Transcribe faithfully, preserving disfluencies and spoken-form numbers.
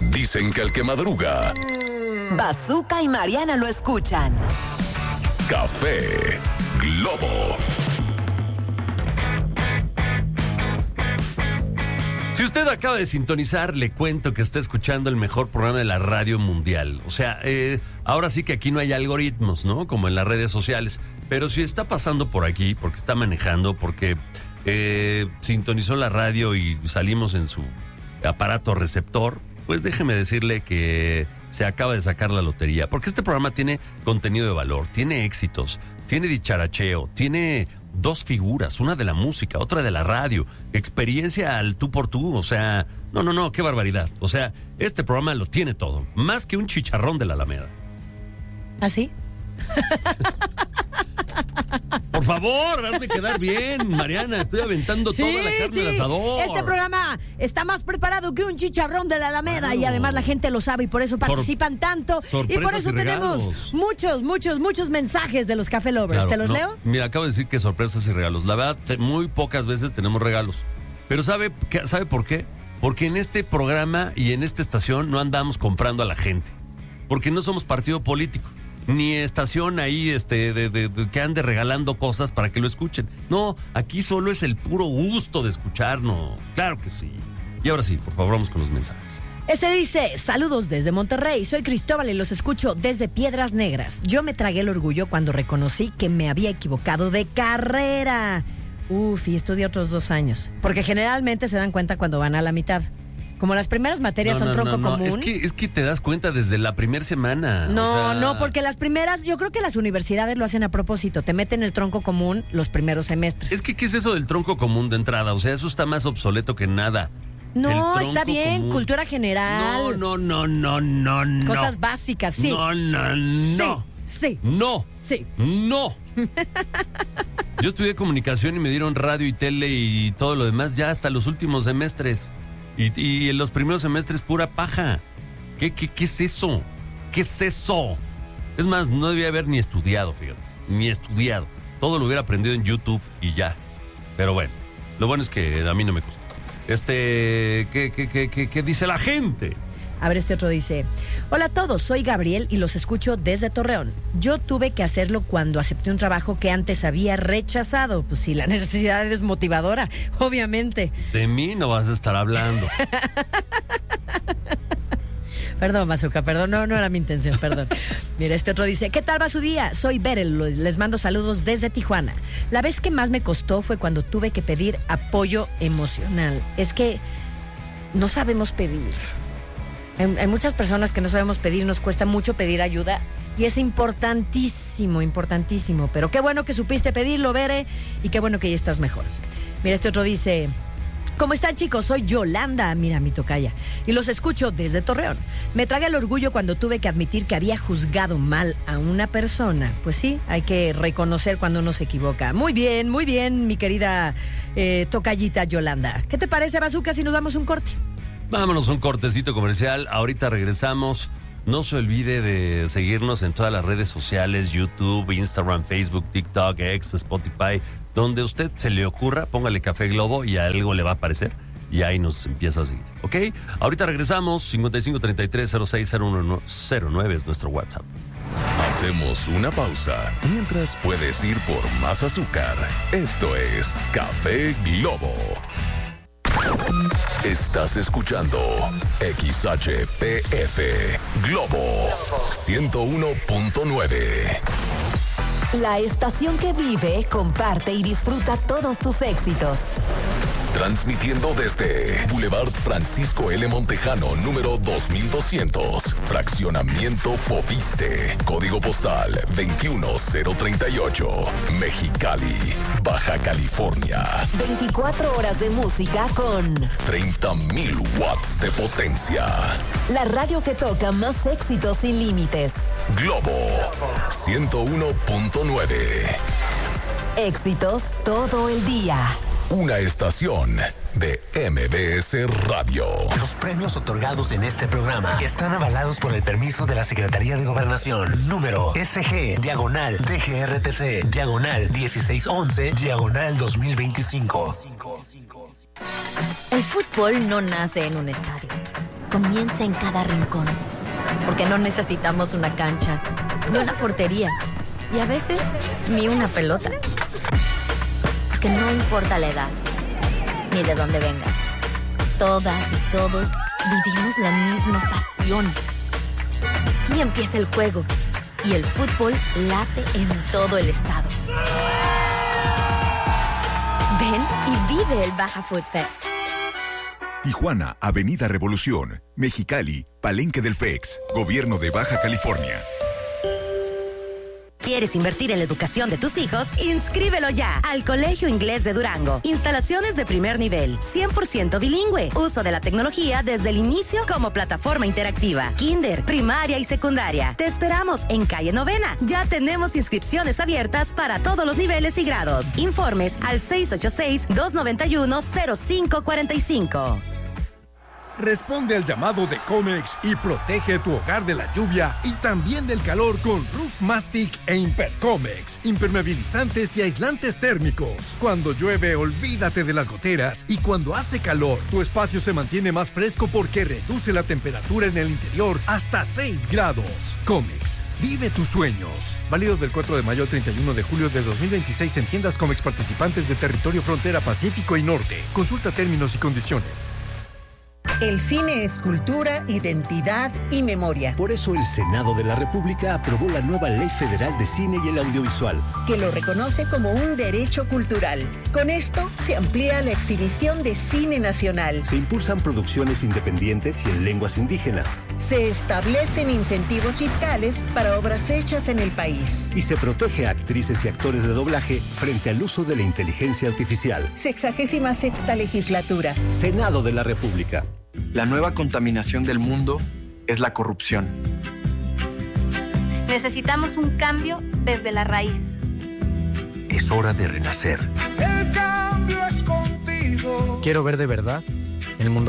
Dicen que el que madruga... Bazooka y Mariana lo escuchan. Café Globo. Si usted acaba de sintonizar, le cuento que está escuchando el mejor programa de la radio mundial. O sea, eh, ahora sí que aquí no hay algoritmos, ¿no? Como en las redes sociales. Pero si está pasando por aquí, porque está manejando, porque eh, sintonizó la radio y salimos en su aparato receptor, pues déjeme decirle que se acaba de sacar la lotería. Porque este programa tiene contenido de valor, tiene éxitos, tiene dicharacheo, tiene... dos figuras, una de la música, otra de la radio, experiencia al tú por tú, o sea, no, no, no, qué barbaridad. O sea, este programa lo tiene todo, más que un chicharrón de la Alameda. ¿Ah, sí? Por favor, hazme quedar bien, Mariana, estoy aventando sí, toda la carne sí. al asador. Este programa está más preparado que un chicharrón de la Alameda, claro. Y además la gente lo sabe y por eso participan Sor- tanto. Y por eso y tenemos regalos. muchos, muchos, muchos mensajes de los Café Lovers. Claro, ¿Te los no, leo? Mira, acabo de decir que sorpresas y regalos. La verdad, te, muy pocas veces tenemos regalos. Pero ¿sabe, qué, ¿sabe por qué? Porque en este programa y en esta estación no andamos comprando a la gente. Porque no somos partido político. Ni estación ahí este de, de, de, que ande regalando cosas para que lo escuchen. No, aquí solo es el puro gusto de escucharnos. Claro que sí. Y ahora sí, por favor, vamos con los mensajes. Este dice, saludos desde Monterrey, soy Cristóbal y los escucho desde Piedras Negras. Yo me tragué el orgullo cuando reconocí que me había equivocado de carrera. Uf, y estudié otros dos años. Porque generalmente se dan cuenta cuando van a la mitad. Como las primeras materias no, son no, tronco no, no. común. Es que, es que te das cuenta desde la primera semana. No, o sea... no, porque las primeras, yo creo que las universidades lo hacen a propósito. Te meten el tronco común los primeros semestres. Es que, ¿qué es eso del tronco común de entrada? O sea, eso está más obsoleto que nada. No, está bien, común. Cultura general. No, no, no, no, no. Cosas básicas, sí. No, no, no. Sí. sí. No. Sí. No. Yo estudié comunicación y me dieron radio y tele y todo lo demás ya hasta los últimos semestres. Y, y en los primeros semestres pura paja. ¿Qué, qué, ¿Qué es eso? ¿Qué es eso? Es más, no debía haber ni estudiado, fíjate. Ni estudiado. Todo lo hubiera aprendido en YouTube y ya. Pero bueno, lo bueno es que a mí no me costó. Este, ¿qué, qué, qué, qué, qué dice la gente? A ver, este otro dice, hola a todos, soy Gabriel y los escucho desde Torreón. Yo tuve que hacerlo cuando acepté un trabajo que antes había rechazado. Pues sí, la necesidad es motivadora, obviamente. De mí no vas a estar hablando. Perdón, Bazooka, perdón, no, no era mi intención, perdón. Mira, este otro dice, ¿qué tal va su día? Soy Berel, les mando saludos desde Tijuana. La vez que más me costó fue cuando tuve que pedir apoyo emocional. Es que no sabemos pedir. Hay, hay muchas personas que no sabemos pedir, nos cuesta mucho pedir ayuda y es importantísimo, importantísimo. Pero qué bueno que supiste pedirlo, Bere, y qué bueno que ya estás mejor. Mira, este otro dice, ¿cómo están, chicos? Soy Yolanda, mira mi tocaya, y los escucho desde Torreón. Me tragué el orgullo cuando tuve que admitir que había juzgado mal a una persona. Pues sí, hay que reconocer cuando uno se equivoca. Muy bien, muy bien, mi querida eh, tocayita Yolanda. ¿Qué te parece, Bazooka, si nos damos un corte? Vámonos a un cortecito comercial, ahorita regresamos. No se olvide de seguirnos en todas las redes sociales, YouTube, Instagram, Facebook, TikTok, X, Spotify, donde usted se le ocurra, póngale Café Globo y algo le va a aparecer y ahí nos empieza a seguir, ¿ok? Ahorita regresamos, cincuenta y cinco treinta y tres cero seis cero uno cero nueve es nuestro WhatsApp. Hacemos una pausa mientras puedes ir por más azúcar. Esto es Café Globo. Estás escuchando X H P F Globo ciento uno punto nueve. La estación que vive, comparte y disfruta todos tus éxitos. Transmitiendo desde Boulevard Francisco L. Montejano, número dos mil doscientos. Fraccionamiento Fobiste. Código postal veintiuno cero treinta y ocho. Mexicali, Baja California. veinticuatro horas de música con treinta mil watts de potencia. La radio que toca más éxitos sin límites. Globo ciento uno punto nueve. Éxitos todo el día. Una estación de M B S Radio. Los premios otorgados en este programa están avalados por el permiso de la Secretaría de Gobernación. Número S G, diagonal, D G R T C, diagonal, dieciséis once, diagonal dos mil veinticinco. El fútbol no nace en un estadio. comienza en cada rincón. Porque no necesitamos una cancha, ni una portería, y a veces ni una pelota. Porque no importa la edad, ni de dónde vengas. Todas y todos vivimos la misma pasión. Aquí empieza el juego y el fútbol late en todo el estado. Ven y vive el Baja Food Fest. Tijuana, Avenida Revolución, Mexicali, Palenque del F E X, Gobierno de Baja California. ¿Quieres invertir en la educación de tus hijos? ¡Inscríbelo ya al Colegio Inglés de Durango! Instalaciones de primer nivel, cien por ciento bilingüe. Uso de la tecnología desde el inicio como plataforma interactiva. Kinder, primaria y secundaria. Te esperamos en calle Novena. Ya tenemos inscripciones abiertas para todos los niveles y grados. Informes al seis ocho seis, dos nueve uno, cero cinco cuatro cinco. Responde al llamado de Comex y protege tu hogar de la lluvia y también del calor con Roof Mastic e Impercomex. Impermeabilizantes y aislantes térmicos. Cuando llueve, olvídate de las goteras, y cuando hace calor, tu espacio se mantiene más fresco porque reduce la temperatura en el interior hasta seis grados. Comex, vive tus sueños. Válido del cuatro de mayo al treinta y uno de julio de dos mil veintiséis en tiendas Comex participantes de territorio frontera Pacífico y Norte. Consulta términos y condiciones. El cine es cultura, identidad y memoria. Por eso el Senado de la República aprobó la nueva Ley Federal de Cine y el Audiovisual, que lo reconoce como un derecho cultural. Con esto se amplía la exhibición de cine nacional. Se impulsan producciones independientes y en lenguas indígenas. Se establecen incentivos fiscales para obras hechas en el país. Y se protege a actrices y actores de doblaje frente al uso de la inteligencia artificial. Sexagésima sexta legislatura. Senado de la República. La nueva contaminación del mundo es la corrupción. Necesitamos un cambio desde la raíz. Es hora de renacer. El cambio es contigo. Quiero ver de verdad el mundo